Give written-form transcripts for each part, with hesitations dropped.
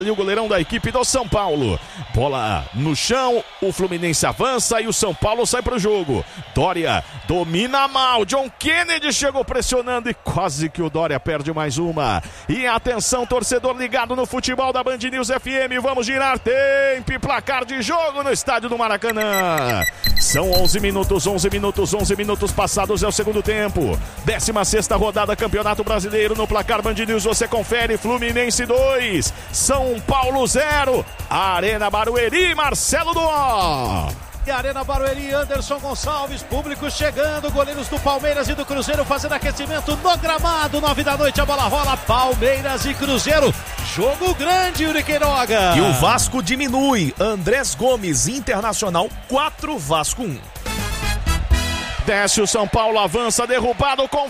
E o goleirão da equipe do São Paulo. Bola no chão, o Fluminense avança e o São Paulo sai para o jogo. Dória domina mal, John Kennedy chegou pressionando e quase que o Dória perde mais uma. E atenção, torcedor ligado no futebol da Band News FM, vamos girar tempo e placar de jogo no estádio do Maracanã. São 11 minutos passados é o segundo tempo. 16ª rodada, Campeonato Brasileiro. No placar Band News você confere: Fluminense 2, São Paulo 0, Arena Barueri, Marcelo Duó. E Arena Barueri, Anderson Gonçalves, público chegando, goleiros do Palmeiras e do Cruzeiro fazendo aquecimento no gramado. 9 da noite, a bola rola, Palmeiras e Cruzeiro, jogo grande, Yuri Queiroga. E o Vasco diminui, Andrés Gomes, Internacional 4, Vasco 1. Desce o São Paulo, avança, derrubado com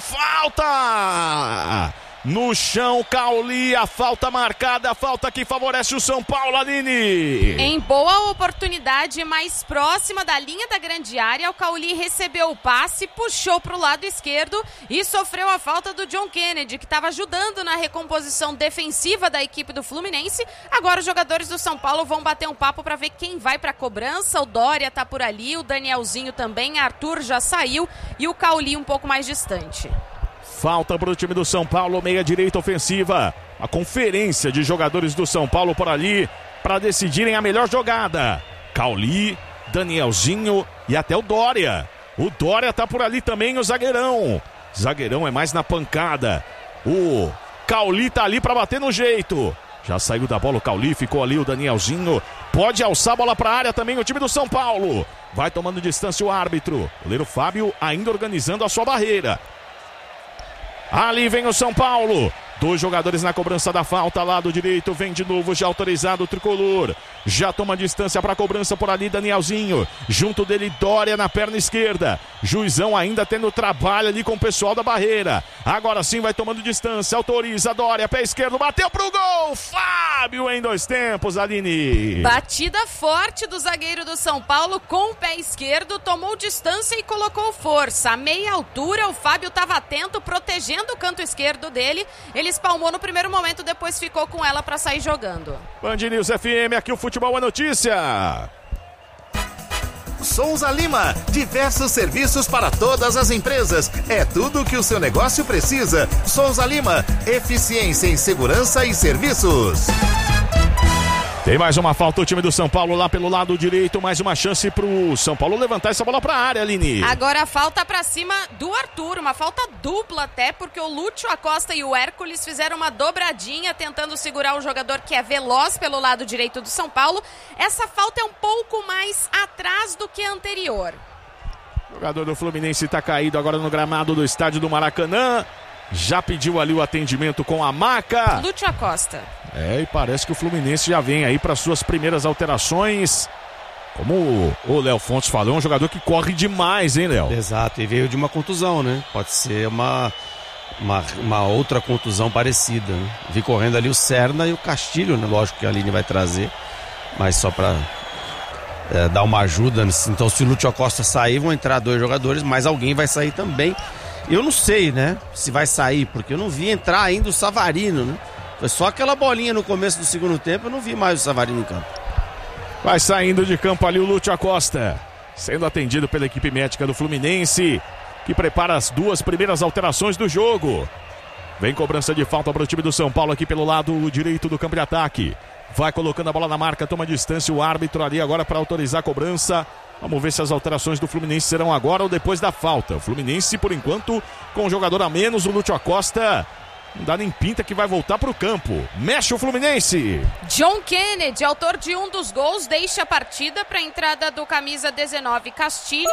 falta. No chão, Cauli, a falta marcada, a falta que favorece o São Paulo, Aline. Em boa oportunidade, mais próxima da linha da grande área, o Cauli recebeu o passe, puxou para o lado esquerdo e sofreu a falta do John Kennedy, que estava ajudando na recomposição defensiva da equipe do Fluminense. Agora os jogadores do São Paulo vão bater um papo para ver quem vai para a cobrança. O Dória está por ali, o Danielzinho também, Arthur já saiu e o Cauli um pouco mais distante. Falta para o time do São Paulo, meia direita ofensiva. A conferência de jogadores do São Paulo por ali para decidirem a melhor jogada. Cauli, Danielzinho e até o Dória. O Dória tá por ali também, o zagueirão. Zagueirão é mais na pancada. O Cauli tá ali para bater no jeito. Já saiu da bola o Cauli, ficou ali o Danielzinho. Pode alçar a bola para a área também o time do São Paulo. Vai tomando distância o árbitro. O goleiro Fábio ainda organizando a sua barreira. Ali vem o São Paulo. 2 jogadores na cobrança da falta, lado direito, vem de novo, já autorizado o tricolor. Já toma distância para a cobrança por ali, Danielzinho. Junto dele, Dória na perna esquerda. Juizão ainda tendo trabalho ali com o pessoal da barreira. Agora sim vai tomando distância, autoriza Dória, pé esquerdo, bateu pro gol. Fábio em 2 tempos, Aline. Batida forte do zagueiro do São Paulo com o pé esquerdo, tomou distância e colocou força. A meia altura, o Fábio estava atento, protegendo o canto esquerdo dele. Ele espalmou no primeiro momento, depois ficou com ela para sair jogando. Band News FM, aqui o futebol é notícia. Souza Lima, diversos serviços para todas as empresas. É tudo o que o seu negócio precisa. Souza Lima, eficiência em segurança e serviços. Tem mais uma falta o time do São Paulo lá pelo lado direito, mais uma chance pro São Paulo levantar essa bola pra área, Aline. Agora a falta pra cima do Arthur, uma falta dupla até, porque o Lúcio Acosta e o Hércules fizeram uma dobradinha tentando segurar o jogador que é veloz pelo lado direito do São Paulo. Essa falta é um pouco mais atrás do que a anterior. O jogador do Fluminense tá caído agora no gramado do estádio do Maracanã. Já pediu ali o atendimento com a maca. Lúcio Acosta. E parece que o Fluminense já vem aí para suas primeiras alterações. Como o Léo Fontes falou, é um jogador que corre demais, hein, Léo? Exato, e veio de uma contusão, né? Pode ser uma outra contusão parecida, né? Vi correndo ali o Serna e o Castilho, né? Lógico que a Aline vai trazer, mas só para dar uma ajuda. Então, se o Lúcio Acosta sair, vão entrar 2 jogadores, mas alguém vai sair também. Eu não sei, né, se vai sair, porque eu não vi entrar ainda o Savarino, né? Foi só aquela bolinha no começo do segundo tempo, eu não vi mais o Savarino em campo. Vai saindo de campo ali o Lúcio Acosta, sendo atendido pela equipe médica do Fluminense, que prepara as 2 primeiras alterações do jogo. Vem cobrança de falta para o time do São Paulo aqui pelo lado direito do campo de ataque. Vai colocando a bola na marca, toma distância o árbitro ali agora para autorizar a cobrança. Vamos ver se as alterações do Fluminense serão agora ou depois da falta. O Fluminense, por enquanto, com um jogador a menos, o Lúcio Acosta, não dá nem pinta que vai voltar para o campo. Mexe o Fluminense. John Kennedy, autor de um dos gols, deixa a partida para a entrada do camisa 19, Castilho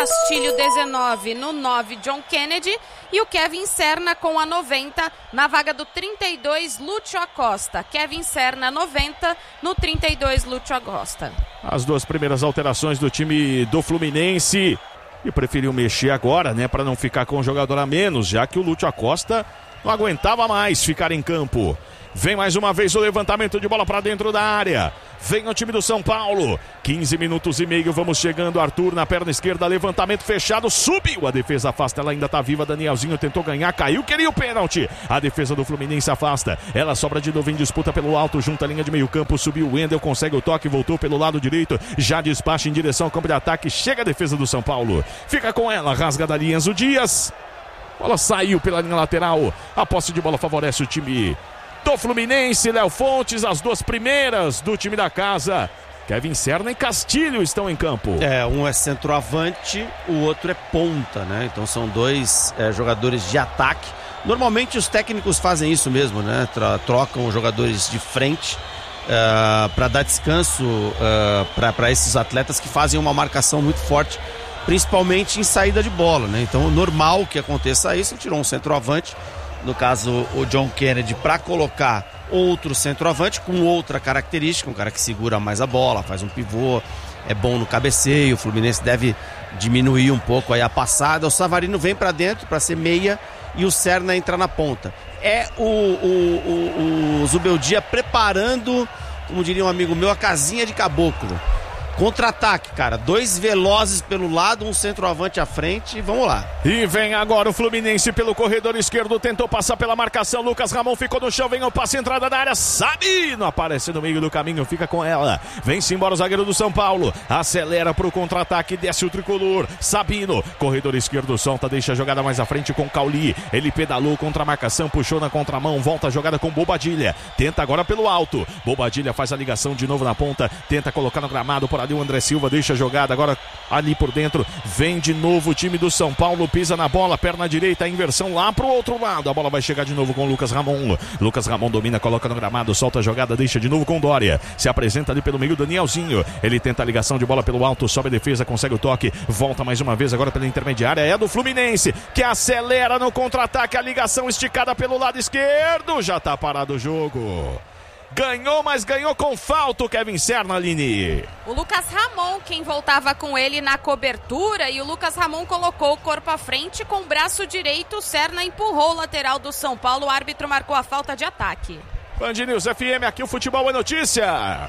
19 no 9, John Kennedy, e o Kevin Serna com a 90 na vaga do 32, Lúcio Acosta. Kevin Serna 90 no 32, Lúcio Acosta. As 2 primeiras alterações do time do Fluminense, e preferiu mexer agora, né, para não ficar com um jogador a menos, já que o Lúcio Acosta não aguentava mais ficar em campo. Vem mais uma vez o levantamento de bola para dentro da área. Vem o time do São Paulo. 15 minutos e meio, vamos chegando. Arthur na perna esquerda, levantamento fechado, subiu. A defesa afasta, ela ainda tá viva. Danielzinho tentou ganhar, caiu, queria o pênalti. A defesa do Fluminense afasta. Ela sobra de novo em disputa pelo alto, junto à linha de meio campo. Subiu o Wendel, consegue o toque, voltou pelo lado direito. Já despacha em direção ao campo de ataque. Chega a defesa do São Paulo. Fica com ela, rasga dali Enzo Dias. Bola saiu pela linha lateral. A posse de bola favorece o time do Fluminense. Léo Fontes, as duas primeiras do time da casa. Kevin Serna e Castilho estão em campo. Um é centroavante, o outro é ponta, né? Então são dois jogadores de ataque. Normalmente os técnicos fazem isso mesmo, né? Trocam os jogadores de frente para dar descanso para esses atletas que fazem uma marcação muito forte, principalmente em saída de bola, né? Então, normal que aconteça isso. Ele tirou um centroavante, no caso o John Kennedy, para colocar outro centroavante com outra característica, um cara que segura mais a bola, faz um pivô, é bom no cabeceio. O Fluminense deve diminuir um pouco aí a passada. O Savarino vem para dentro para ser meia e o Serna entra na ponta. É o Zubeldia preparando, como diria um amigo meu, a casinha de caboclo. Contra-ataque, cara. Dois velozes pelo lado, um centroavante à frente. Vamos lá. E vem agora o Fluminense pelo corredor esquerdo. Tentou passar pela marcação. Lucas Ramon ficou no chão. Vem o passe, entrada da área. Sabino aparece no meio do caminho. Fica com ela. Vem-se embora o zagueiro do São Paulo. Acelera pro contra-ataque. Desce o tricolor. Sabino. Corredor esquerdo solta. Deixa a jogada mais à frente com Cauli. Ele pedalou contra a marcação. Puxou na contramão. Volta a jogada com Bobadilha. Tenta agora pelo alto. Bobadilha faz a ligação de novo na ponta. Tenta colocar no gramado por ali o André Silva, deixa a jogada agora ali por dentro, vem de novo o time do São Paulo, pisa na bola, perna direita, a inversão lá pro outro lado, a bola vai chegar de novo com o Lucas Ramon. Lucas Ramon domina, coloca no gramado, solta a jogada, deixa de novo com Dória, se apresenta ali pelo meio, Danielzinho, ele tenta a ligação de bola pelo alto, sobe a defesa, consegue o toque, volta mais uma vez agora pela intermediária, é do Fluminense, que acelera no contra-ataque, a ligação esticada pelo lado esquerdo, já tá parado o jogo. Ganhou, mas ganhou com falta o Kevin Serna, Aline. O Lucas Ramon, quem voltava com ele na cobertura, e o Lucas Ramon colocou o corpo à frente com o braço direito. O Serna empurrou o lateral do São Paulo. O árbitro marcou a falta de ataque. Band News FM, aqui o futebol é notícia.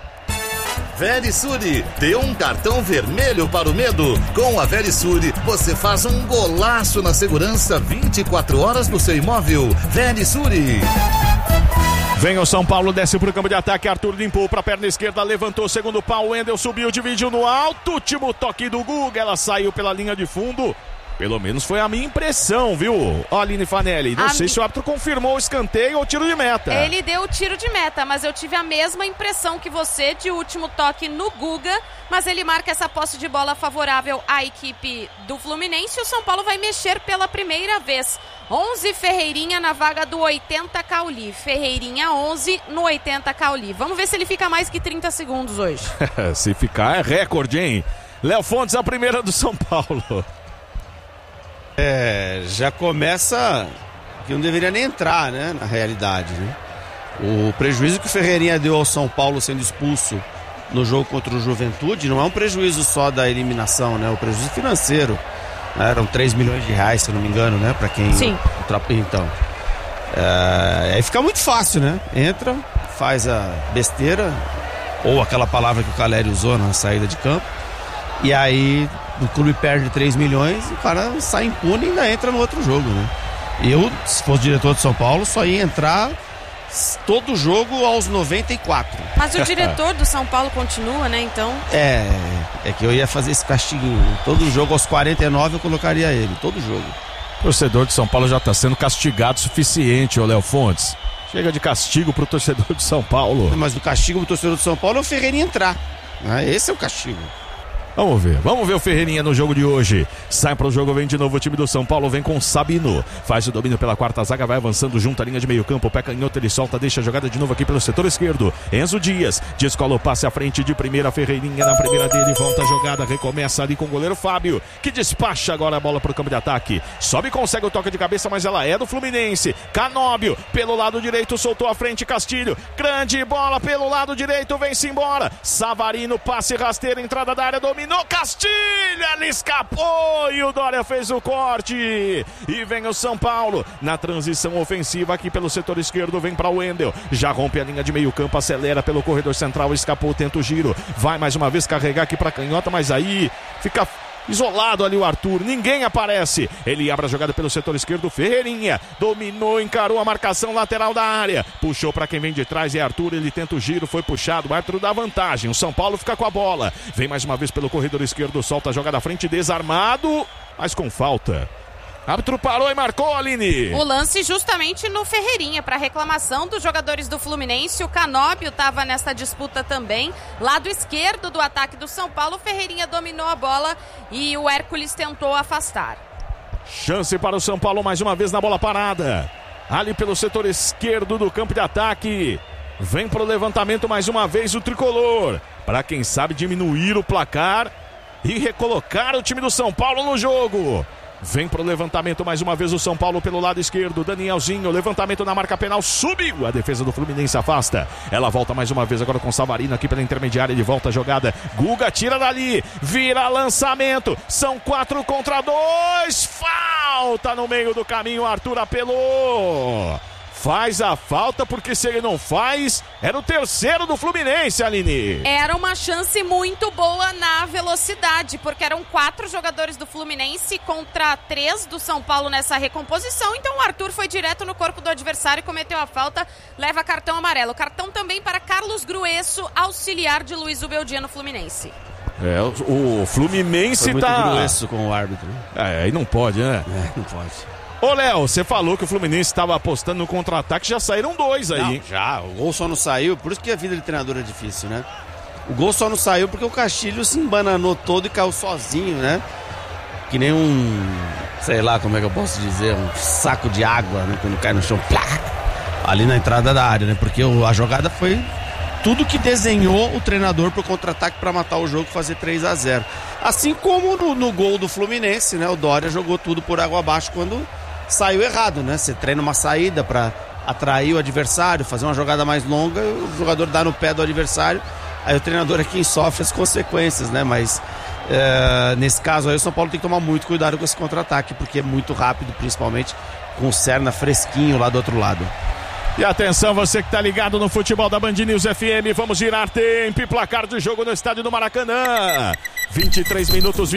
Verisure, dê um cartão vermelho para o medo. Com a Verisure, você faz um golaço na segurança 24 horas do seu imóvel. Verisure. Vem o São Paulo, desce pro campo de ataque, Arthur limpou pra perna esquerda, levantou, segundo pau, Wendel subiu, dividiu no alto, último toque do Guga, ela saiu pela linha de fundo. Pelo menos foi a minha impressão, viu, Aline Fanelli? Não sei se o árbitro confirmou o escanteio ou tiro de meta. Ele deu o tiro de meta, mas eu tive a mesma impressão que você de último toque no Guga, mas ele marca essa posse de bola favorável à equipe do Fluminense. E o São Paulo vai mexer pela primeira vez. 11 Ferreirinha na vaga do 80 Cauli. Ferreirinha 11 no 80 Cauli. Vamos ver se ele fica mais que 30 segundos hoje. Se ficar é recorde, hein? Léo Fontes, a primeira do São Paulo. Já começa que não deveria nem entrar, né, na realidade, né? O prejuízo que o Ferreirinha deu ao São Paulo sendo expulso no jogo contra o Juventude não é um prejuízo só da eliminação, né? O prejuízo financeiro, né? Eram 3 milhões de reais, se eu não me engano, né? Pra quem... Sim. Então, aí fica muito fácil, né? Entra, faz a besteira, ou aquela palavra que o Caleri usou na saída de campo, e aí o clube perde 3 milhões e o cara sai impune e ainda entra no outro jogo, né? Eu, se fosse diretor de São Paulo, só ia entrar todo jogo aos 94. Mas o diretor do São Paulo continua, né, então? É que eu ia fazer esse castiguinho. Todo jogo aos 49 eu colocaria ele, todo jogo. O torcedor de São Paulo já está sendo castigado o suficiente, ô Léo Fontes. Chega de castigo pro torcedor de São Paulo. Mas o castigo pro torcedor de São Paulo é o Ferreirinha entrar. Esse é o castigo. Vamos ver o Ferreirinha no jogo de hoje. Sai para o jogo, vem de novo o time do São Paulo, vem com o Sabino. Faz o domínio pela quarta zaga, vai avançando junto à linha de meio campo. Pé canhoto, ele solta, deixa a jogada de novo aqui pelo setor esquerdo. Enzo Dias, descola o passe à frente de primeira, Ferreirinha na primeira dele, volta a jogada, recomeça ali com o goleiro Fábio, que despacha agora a bola para o campo de ataque. Sobe e consegue o toque de cabeça, mas ela é do Fluminense. Canóbio, pelo lado direito, soltou a frente, Castilho. Grande bola pelo lado direito, vem-se embora. Savarino, passe rasteiro, entrada da área, domina. dominou Castilho, ele escapou e o Dória fez o corte. E vem o São Paulo na transição ofensiva aqui pelo setor esquerdo, vem para o Wendel, já rompe a linha de meio campo, acelera pelo corredor central, escapou, tenta o giro, vai mais uma vez carregar aqui para canhota, mas aí fica isolado ali o Arthur, ninguém aparece. Ele abre a jogada pelo setor esquerdo, Ferreirinha dominou, encarou a marcação lateral da área, puxou para quem vem de trás, é Arthur, ele tenta o giro, foi puxado, o Arthur dá vantagem, o São Paulo fica com a bola, vem mais uma vez pelo corredor esquerdo, solta a jogada à frente, desarmado, mas com falta. Árbitro parou e marcou, Aline. O lance justamente no Ferreirinha, para reclamação dos jogadores do Fluminense. O Canóbio estava nessa disputa também. Lado esquerdo do ataque do São Paulo, o Ferreirinha dominou a bola e o Hércules tentou afastar. Chance para o São Paulo mais uma vez na bola parada. Ali pelo setor esquerdo do campo de ataque. Vem para o levantamento mais uma vez o tricolor. Para quem sabe diminuir o placar e recolocar o time do São Paulo no jogo. Vem pro levantamento mais uma vez o São Paulo pelo lado esquerdo, Danielzinho, levantamento na marca penal, subiu, a defesa do Fluminense afasta, ela volta mais uma vez agora com Savarino aqui pela intermediária, ele volta a jogada, Guga tira dali, vira lançamento, são 4 contra 2, falta no meio do caminho, Arthur apelou. Faz a falta, porque se ele não faz, era o terceiro do Fluminense, Aline. Era uma chance muito boa na velocidade, porque eram 4 jogadores do Fluminense contra 3 do São Paulo nessa recomposição. Então o Arthur foi direto no corpo do adversário, cometeu a falta, leva cartão amarelo. Cartão também para Carlos Gruesso, auxiliar de Luiz Ubeldia no Fluminense. O Fluminense foi muito tá... gruesso com o árbitro. Aí não pode, né? Não pode. Ô, Léo, você falou que o Fluminense estava apostando no contra-ataque, já saíram 2 aí. Não, já, o gol só não saiu, por isso que a vida de treinador é difícil, né? O gol só não saiu porque o Castilho se embananou todo e caiu sozinho, né? Que nem sei lá como é que eu posso dizer, um saco de água, né? Quando cai no chão, plá, ali na entrada da área, né? Porque a jogada foi tudo que desenhou o treinador pro contra-ataque para matar o jogo e fazer 3-0. Assim como no gol do Fluminense, né? O Dória jogou tudo por água abaixo quando saiu errado, né? Você treina uma saída para atrair o adversário, fazer uma jogada mais longa, o jogador dá no pé do adversário, aí o treinador é quem sofre as consequências, né? Mas nesse caso aí o São Paulo tem que tomar muito cuidado com esse contra-ataque, porque é muito rápido, principalmente com o Serna fresquinho lá do outro lado. E atenção, você que tá ligado no futebol da Band News FM, vamos girar tempo e placar de jogo no estádio do Maracanã. 23 minutos,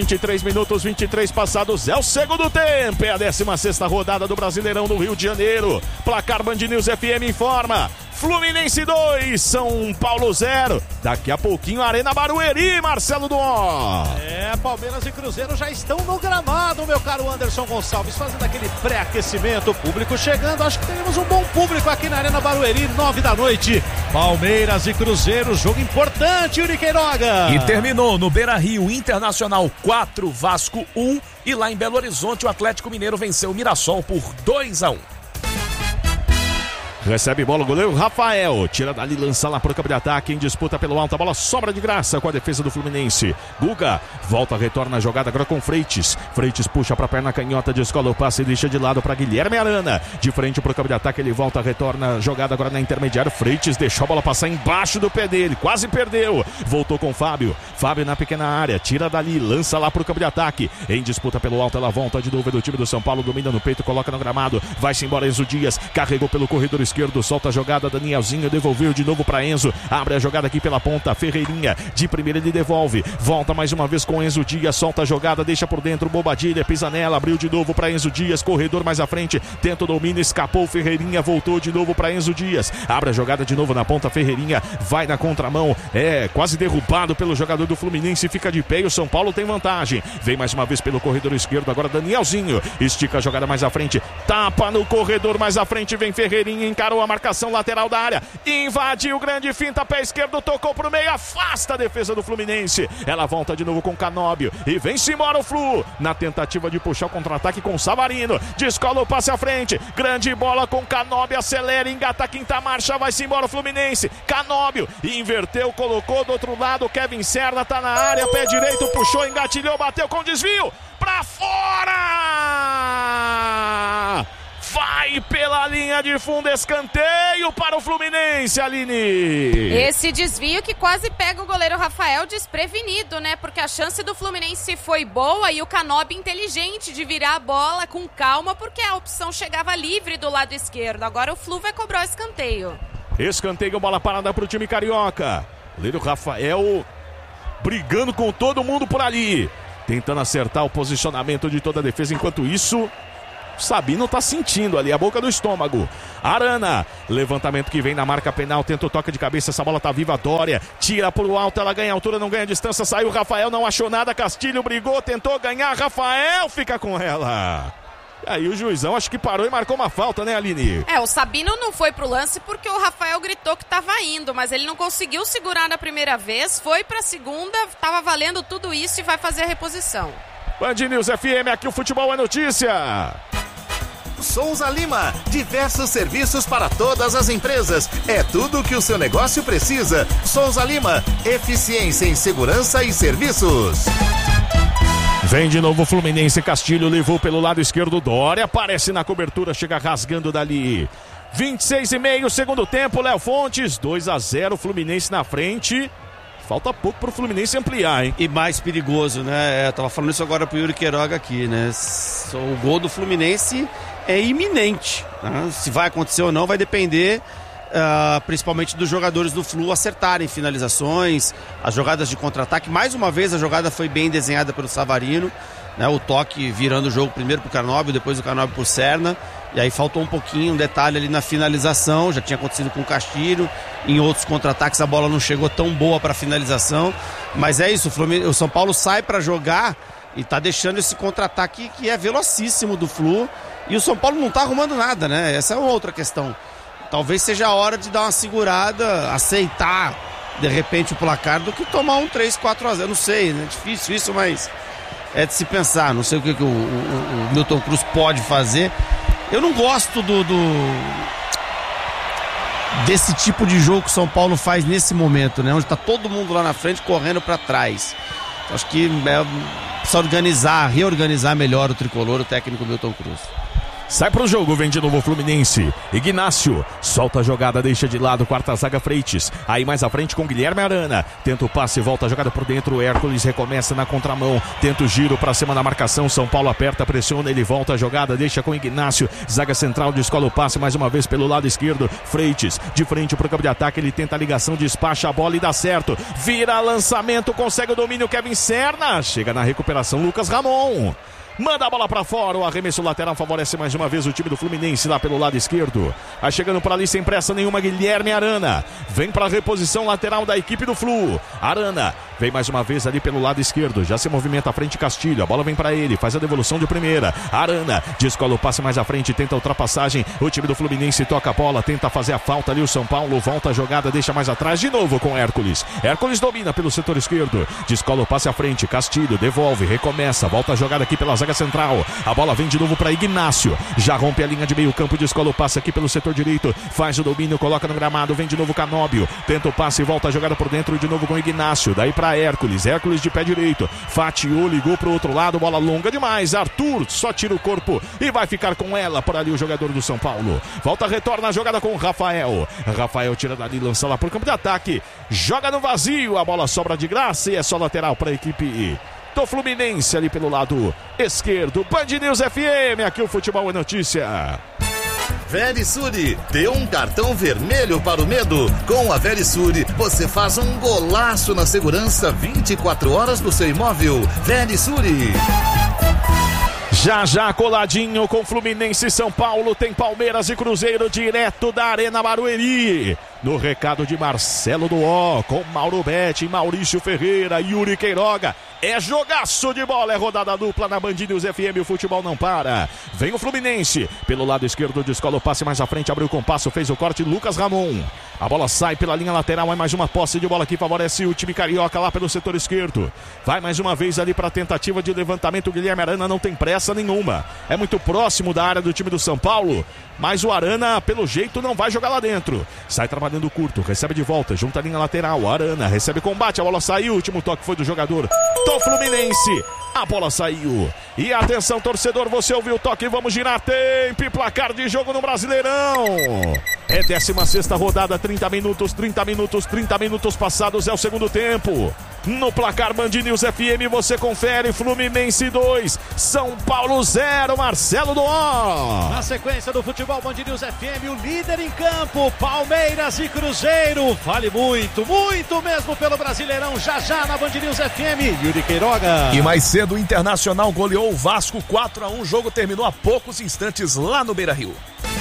23 passados, é o segundo tempo, é a 16ª rodada do Brasileirão no Rio de Janeiro. Placar Band News FM informa, Fluminense 2, São Paulo 0. Daqui a pouquinho, Arena Barueri, Marcelo Duó. Palmeiras e Cruzeiro já estão no gramado, meu caro Anderson Gonçalves, fazendo aquele pré-aquecimento, público chegando, acho que teremos um bom público aqui na Arena Barueri, 9 da noite. Palmeiras e Cruzeiro, jogo importante, Yuri Queiroga. E terminou no Beira-Rio, Internacional 4, Vasco 1, e lá em Belo Horizonte o Atlético Mineiro venceu o Mirassol por 2-1. Recebe bola o goleiro Rafael, tira dali, lança lá pro campo de ataque, em disputa pelo alto, a bola sobra de graça com a defesa do Fluminense. Guga volta, retorna a jogada agora com Freitas. Freitas puxa pra perna canhota, descola o passe e deixa de lado pra Guilherme Arana. De frente pro campo de ataque, ele volta, retorna a jogada agora na intermediária. Freitas deixou a bola passar embaixo do pé dele, quase perdeu. Voltou com Fábio. Fábio na pequena área, tira dali, lança lá pro campo de ataque. Em disputa pelo alto, ela volta de novo do time do São Paulo, domina no peito, coloca no gramado. Vai-se embora Enzo Dias, carregou pelo corredor esquerdo, solta a jogada, Danielzinho devolveu de novo para Enzo, abre a jogada aqui pela ponta, Ferreirinha, de primeira ele devolve, volta mais uma vez com Enzo Dias, solta a jogada, deixa por dentro, Bobadilha, pisa nela, abriu de novo para Enzo Dias, corredor mais à frente, tenta o domínio, escapou, Ferreirinha, voltou de novo para Enzo Dias, abre a jogada de novo na ponta, Ferreirinha, vai na contramão, quase derrubado pelo jogador do Fluminense, fica de pé e o São Paulo tem vantagem, vem mais uma vez pelo corredor esquerdo, agora Danielzinho, estica a jogada mais à frente, tapa no corredor mais à frente, vem Ferreirinha, encarou a marcação lateral da área, invadiu, grande finta, pé esquerdo, tocou pro meio, afasta a defesa do Fluminense, ela volta de novo com Canóbio e vem-se embora o Flu, na tentativa de puxar o contra-ataque com Savarino, descola o passe à frente, grande bola com Canóbio, acelera, engata a quinta marcha, vai-se embora o Fluminense, Canóbio, inverteu, colocou do outro lado, Kevin Serna tá na área, pé direito, puxou, engatilhou, bateu com desvio, pra fora! Vai Sai pela linha de fundo, escanteio para o Fluminense, Aline. Esse desvio que quase pega o goleiro Rafael desprevenido, né? Porque a chance do Fluminense foi boa e o Canóbio inteligente de virar a bola com calma, porque a opção chegava livre do lado esquerdo. Agora o Flu vai cobrar o escanteio. Escanteio, bola parada para o time carioca. Goleiro Rafael brigando com todo mundo por ali, tentando acertar o posicionamento de toda a defesa. Enquanto isso, Sabino tá sentindo ali a boca do estômago. Arana, levantamento que vem na marca penal, tenta o toque de cabeça, essa bola tá viva, Dória, tira pro alto, ela ganha altura, não ganha distância, saiu, Rafael não achou nada, Castilho brigou, tentou ganhar, Rafael fica com ela. E aí o juizão acho que parou e marcou uma falta, né, Aline? O Sabino não foi pro lance porque o Rafael gritou que tava indo, mas ele não conseguiu segurar na primeira vez, foi pra segunda, tava valendo tudo isso e vai fazer a reposição. Band News FM, aqui o futebol é notícia. Souza Lima, diversos serviços para todas as empresas. É tudo o que o seu negócio precisa. Souza Lima, eficiência em segurança e serviços. Vem de novo o Fluminense, Castilho levou pelo lado esquerdo, Dória aparece na cobertura, chega rasgando dali. 26,5, segundo tempo, Léo Fontes, 2-0, Fluminense na frente. Falta pouco pro Fluminense ampliar, hein? E mais perigoso, né? Eu tava falando isso agora pro Yuri Queiroga aqui, né? O gol do Fluminense é iminente, né? Se vai acontecer ou não vai depender principalmente dos jogadores do Flu acertarem finalizações, as jogadas de contra-ataque. Mais uma vez a jogada foi bem desenhada pelo Savarino, né? O toque virando o jogo primeiro pro Canóbio, depois o Canóbio pro Serna, e aí faltou um pouquinho, um detalhe ali na finalização. Já tinha acontecido com o Castilho, em outros contra-ataques a bola não chegou tão boa para finalização, mas é isso, o São Paulo sai para jogar e tá deixando esse contra-ataque que é velocíssimo do Flu, e o São Paulo não tá arrumando nada, né? Essa é outra questão. Talvez seja a hora de dar uma segurada, aceitar de repente o placar, do que tomar um 3-4-0. Não sei, né? Difícil isso, mas é de se pensar. Não sei o que o Milton Cruz pode fazer. Eu não gosto desse tipo de jogo que o São Paulo faz nesse momento, né? Onde tá todo mundo lá na frente correndo para trás. Acho que precisa reorganizar melhor o tricolor, o técnico Milton Cruz. Sai pro jogo, vem de novo o Fluminense. Ignácio solta a jogada, deixa de lado, quarta zaga Freitas. Aí mais à frente com Guilherme Arana. Tenta o passe, volta a jogada por dentro. O Hércules recomeça na contramão. Tenta o giro pra cima da marcação. São Paulo aperta, pressiona, ele volta a jogada, deixa com Ignácio. Zaga central, descola o passe mais uma vez pelo lado esquerdo. Freitas de frente pro campo de ataque. Ele tenta a ligação, despacha a bola e dá certo. Vira lançamento, consegue o domínio. Kevin Serna. Chega na recuperação, Lucas Ramon. Manda a bola pra fora, o arremesso lateral favorece mais uma vez o time do Fluminense lá pelo lado esquerdo. Vai chegando por ali sem pressa nenhuma, Guilherme Arana. Vem pra reposição lateral da equipe do Flu. Arana vem mais uma vez ali pelo lado esquerdo. Já se movimenta à frente Castilho. A bola vem pra ele, faz a devolução de primeira. Arana descola o passe mais à frente, tenta a ultrapassagem. O time do Fluminense toca a bola, tenta fazer a falta ali. O São Paulo volta a jogada, deixa mais atrás de novo com Hércules. Hércules domina pelo setor esquerdo. Descola o passe à frente, Castilho devolve, recomeça. Volta a jogada aqui pela zaga central. A bola vem de novo para Ignácio. Já rompe a linha de meio campo, descola o passe aqui pelo setor direito. Faz o domínio, coloca no gramado, vem de novo Canóbio. Tenta o passe e volta a jogada por dentro de novo com Ignácio. Daí para Hércules. Hércules de pé direito. Fatiou, ligou pro outro lado. Bola longa demais. Arthur só tira o corpo e vai ficar com ela por ali o jogador do São Paulo. Volta, retorna a jogada com o Rafael. Rafael tira dali, lança lá pro campo de ataque. Joga no vazio. A bola sobra de graça e é só lateral para a equipe do Fluminense ali pelo lado esquerdo. Band News FM, aqui o futebol é notícia. Verisure, deu um cartão vermelho para o medo. Com a Verisure, você faz um golaço na segurança 24 horas do seu imóvel. Verisure. Já coladinho com Fluminense e São Paulo, tem Palmeiras e Cruzeiro direto da Arena Barueri. No recado de Marcelo Duó, com Mauro Betti, Maurício Ferreira, Yuri Queiroga. É jogaço de bola, é rodada dupla na Band News FM, o futebol não para. Vem o Fluminense, pelo lado esquerdo, descola o passe mais à frente, abriu o compasso, fez o corte, Lucas Ramon. A bola sai pela linha lateral, é mais uma posse de bola que favorece o time carioca lá pelo setor esquerdo. Vai mais uma vez ali para a tentativa de levantamento, o Guilherme Arana não tem pressa nenhuma. É muito próximo da área do time do São Paulo, mas o Arana, pelo jeito, não vai jogar lá dentro. Sai trabalhando curto, recebe de volta, junta a linha lateral, Arana recebe combate, a bola saiu, o último toque foi do jogador do Fluminense. A bola saiu. E atenção, torcedor, você ouviu o toque, vamos girar tempo e placar de jogo no Brasileirão. É 16ª rodada, 30 minutos passados, é o segundo tempo. No placar Band News FM, você confere: Fluminense 2, São Paulo 0, Marcelo Doó. Na sequência do futebol Band News FM, o líder em campo, Palmeiras e Cruzeiro. Vale muito, muito mesmo pelo Brasileirão, já na Band News FM, Yuri Queiroga. E mais cedo o Internacional goleou o Vasco 4-1, o jogo terminou há poucos instantes lá no Beira-Rio.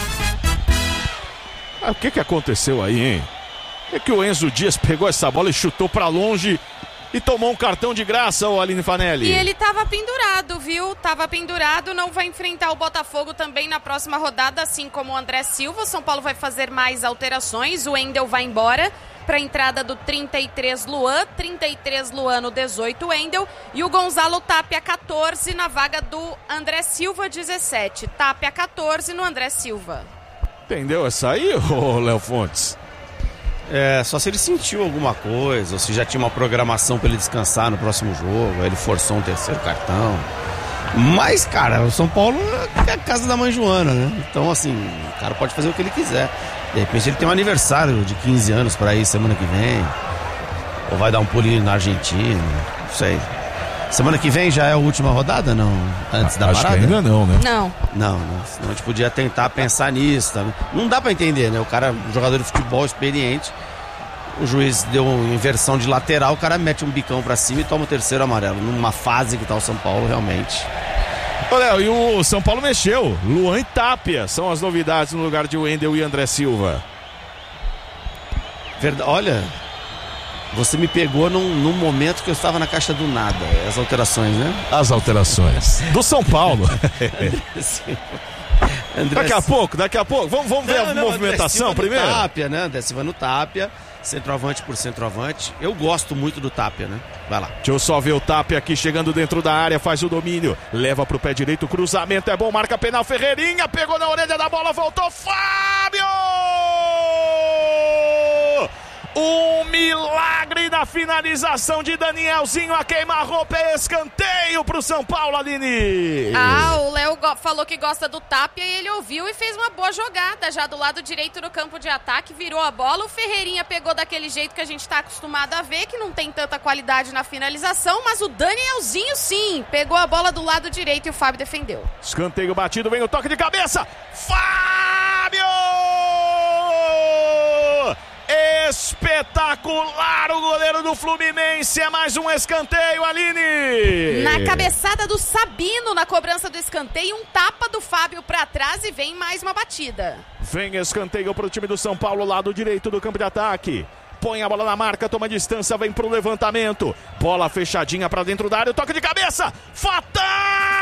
O que aconteceu aí, hein? É que o Enzo Dias pegou essa bola e chutou pra longe e tomou um cartão de graça, ô Aline Fanelli. E ele tava pendurado, viu? Tava pendurado, não vai enfrentar o Botafogo também na próxima rodada, assim como o André Silva. O São Paulo vai fazer mais alterações, o Wendel vai embora para a entrada do 33 Luan no 18 Wendel e o Gonzalo Tapia 14 na vaga do André Silva 17. Tapia 14 no André Silva. Entendeu essa aí, ô Léo Fontes? Só se ele sentiu alguma coisa, ou se já tinha uma programação para ele descansar no próximo jogo, aí ele forçou um terceiro cartão. Mas, cara, o São Paulo é a casa da mãe Joana, né? Então, assim, o cara pode fazer o que ele quiser. De repente ele tem um aniversário de 15 anos para ir semana que vem, ou vai dar um pulinho na Argentina, não sei. Semana que vem já é a última rodada, não? Antes da parada? Acho que ainda não, né? Não. Não. Senão a gente podia tentar pensar nisso, tá? Não dá pra entender, né? O cara, um jogador de futebol experiente, o juiz deu uma inversão de lateral, o cara mete um bicão pra cima e toma o terceiro amarelo. Numa fase que tá o São Paulo, realmente. Ô Léo, e o São Paulo mexeu. Luan e Tapia são as novidades no lugar de Wendel e André Silva. Olha... Você me pegou num momento que eu estava na caixa do nada. As alterações, né? As alterações. Do São Paulo. Daqui a pouco. Vamos ver a movimentação primeiro? Tapia, né? André Silva no Tapia. Centroavante por centroavante. Eu gosto muito do Tapia, né? Vai lá. Deixa eu só ver o Tapia aqui chegando dentro da área. Faz o domínio. Leva pro pé direito. Cruzamento é bom. Marca penal. Ferreirinha. Pegou na orelha da bola. Voltou. Fábio! Um milagre da finalização de Danielzinho a queima-roupa, é escanteio pro São Paulo, Aline. O Léo falou que gosta do Tapia e ele ouviu e fez uma boa jogada já do lado direito no campo de ataque, virou a bola, o Ferreirinha pegou daquele jeito que a gente tá acostumado a ver, que não tem tanta qualidade na finalização, mas o Danielzinho sim, pegou a bola do lado direito e o Fábio defendeu. Escanteio batido, vem o toque de cabeça, Fábio! Espetacular o goleiro do Fluminense, é mais um escanteio, Aline. Na cabeçada do Sabino na cobrança do escanteio, um tapa do Fábio pra trás e vem mais uma batida. Vem escanteio pro time do São Paulo, lado direito do campo de ataque. Põe a bola na marca, toma distância, vem pro levantamento. Bola fechadinha pra dentro da área, o toque de cabeça, fatal!